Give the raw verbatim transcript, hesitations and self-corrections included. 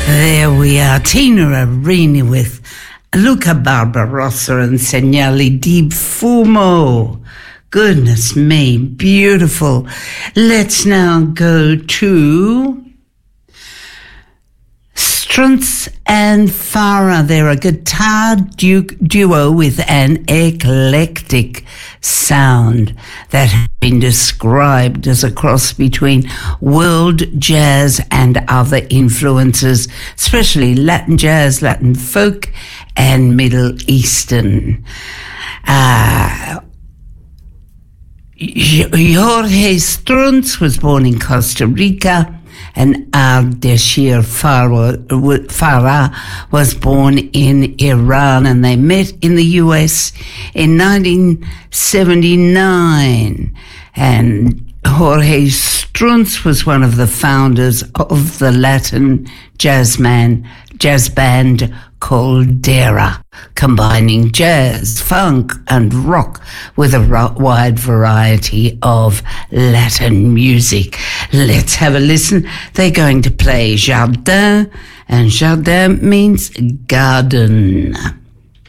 There we are, Tina Arini with Luca Barbarossa and Segnali di Fumo. Goodness me, beautiful. Let's now go to Strunz and Farah. They're a guitar du- duo with an eclectic sound that has been described as a cross between world jazz and other influences, especially Latin jazz, Latin folk, and Middle Eastern. Uh, Jorge Strunz was born in Costa Rica, and Ardeshir Farah was born in Iran, and they met in the U S in nineteen seventy-nine. And Jorge Strunz was one of the founders of the Latin jazz man, jazz band Caldera, combining jazz, funk and rock with a ro- wide variety of Latin music. Let's have a listen. They're going to play Jardin, and Jardin means garden.